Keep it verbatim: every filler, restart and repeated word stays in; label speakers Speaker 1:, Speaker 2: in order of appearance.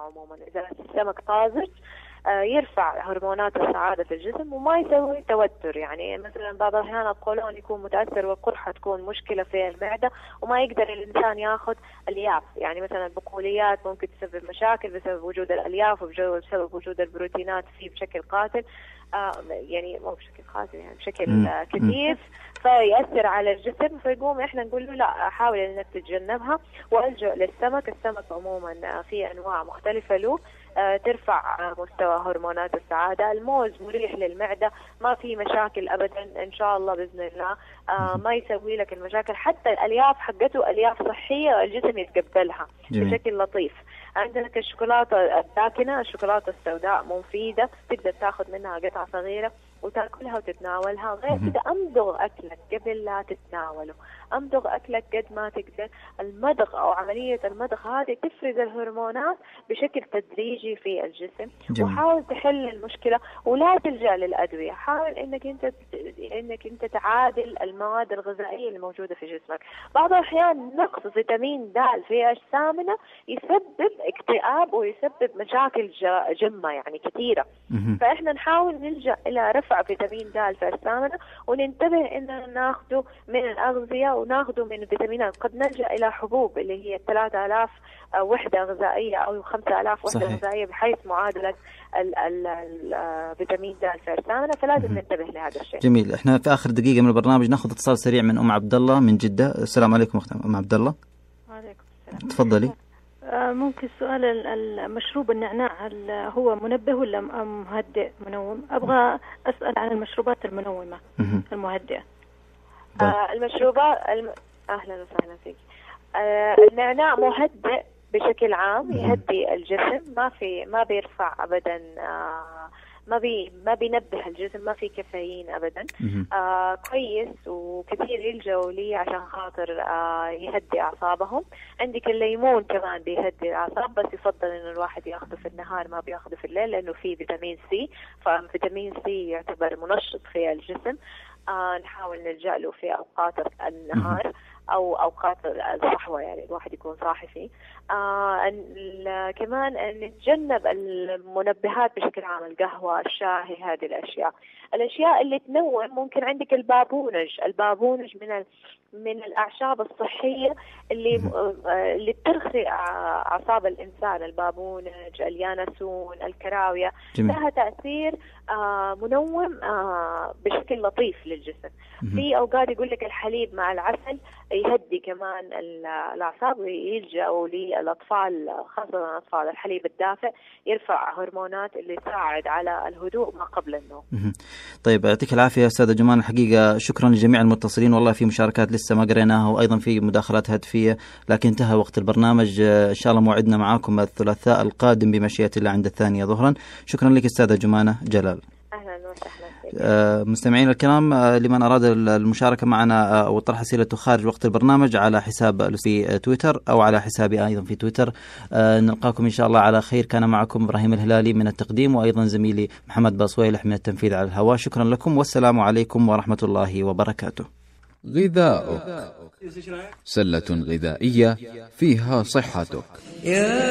Speaker 1: عموما. إذا السمك طازج يرفع هرمونات السعادة في الجسم وما يسوي توتر. يعني مثلا بعض الأحيان القولون يكون متأثر والقرحة تكون مشكلة في المعدة وما يقدر الإنسان ياخذ ألياف. يعني مثلا البقوليات ممكن تسبب مشاكل بسبب وجود الألياف وبسبب وجود البروتينات فيه بشكل قاتل، آه يعني مو بشكل قاتل يعني بشكل آه كثيف، فيأثر على الجسم. فيقوم إحنا نقول له لا، حاول إنك تتجنبها والجأ للسمك. السمك عموما في أنواع مختلفة له ترفع مستوى هرمونات السعادة. الموز مريح للمعدة، ما في مشاكل أبدا إن شاء الله بإذن الله، ما يسوي لك المشاكل. حتى الألياف حقته ألياف صحية الجسم يتقبلها بشكل لطيف. عندك الشوكولاتة الداكنة، الشوكولاتة السوداء مفيدة، تقدر تاخذ منها قطعة صغيرة وتاكلها وتتناولها. غير كده أمضغ أكلك قبل لا تتناوله، أمضغ أكلك قد ما تقدر. المضغ أو عملية المضغ هذه تفرز الهرمونات بشكل تدريجي في الجسم. جميل. وحاول تحل المشكلة ولا تلجأ للأدوية. حاول إنك أنت إنك أنت تعادل المواد الغذائية الموجودة في جسمك. بعض الأحيان نقص فيتامين د في أجسامنا يسبب اكتئاب ويسبب مشاكل جمة يعني كثيرة. فإحنا نحاول نلجأ إلى رفع فيتامين د في أجسامنا وننتبه إننا ناخده من الأغذية وناخده من فيتامينات. قد نلجأ إلى حبوب اللي هي ثلاثة آلاف وحدة غذائية أو خمسة آلاف وحدة صحيح. غذائية بحيث معادلة الفيتامين د في أجسامنا، فلازم ننتبه لهذا الشيء.
Speaker 2: جميل. إحنا في آخر دقيقة من البرنامج ناخذ اتصال سريع من أم عبد الله من جدة. السلام عليكم أم عبد الله.
Speaker 3: وعليكم السلام.
Speaker 2: تفضلي.
Speaker 3: ممكن سؤال المشروب النعناع هل هو منبه ولا مهدئ منوم؟ أبغى أسأل عن المشروبات المنومة المهدئة.
Speaker 1: آه المشروبات الم... أهلا وسهلا فيك. آه النعناع مهدئ بشكل عام، يهدي الجسم، ما في ما بيرفع أبدا، آه ما بي ما بينبه الجسم، ما في كافيين ابدا. آه كويس وكثير يلجأوا لي عشان خاطر آه يهدي اعصابهم. عندك الليمون كمان بيهدي الاعصاب، بس يفضل انه الواحد ياخذه في النهار ما بياخذه في الليل لانه فيه فيتامين سي، ففيتامين سي يعتبر منشط في الجسم. آه نحاول نلجأ له في اوقات النهار او اوقات الصحوه، يعني الواحد يكون صاحي فيه. آه كمان نتجنب المنبهات بشكل عام، القهوه، الشاي، هذه الاشياء. الاشياء اللي تنوم ممكن عندك البابونج. البابونج من من الاعشاب الصحيه اللي اللي بترخي اعصاب الانسان. البابونج، اليانسون، الكراويه جميل. لها تاثير آه منوم آه بشكل لطيف للجسم. في اوقات يقول لك الحليب مع العسل يهدي كمان الاعصاب، ويلجأوا للاطفال خاصه الاطفال الحليب الدافئ يرفع هرمونات اللي تساعد على الهدوء ما قبل النوم.
Speaker 2: طيب يعطيك العافيه استاذه جمان. الحقيقه شكرا لجميع المتصلين، والله في مشاركات لسه ما قريناها وايضا في مداخلات هاتفيه، لكن انتهى وقت البرنامج. ان شاء الله موعدنا معاكم الثلاثاء القادم بمشيئه الله عند الثانيه ظهرا. شكرا لك استاذه جمانه جلال.
Speaker 1: اهلا وسهلا.
Speaker 2: آه مستمعين الكرام، آه لمن أراد المشاركة معنا أو آه طرح أسئلته خارج وقت البرنامج على حساب في تويتر أو على حسابي أيضا في تويتر. آه نلقاكم إن شاء الله على خير. كان معكم إبراهيم الهلالي من التقديم، وأيضا زميلي محمد باصويلح من التنفيذ على الهواء. شكرا لكم والسلام عليكم ورحمة الله وبركاته.
Speaker 4: غذاؤك، سلة غذائية فيها صحتك.